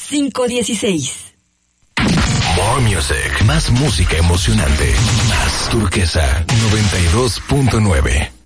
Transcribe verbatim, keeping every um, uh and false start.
cinco dieciséis. More Music. Más música emocionante. Más Turquesa noventa y dos punto nueve.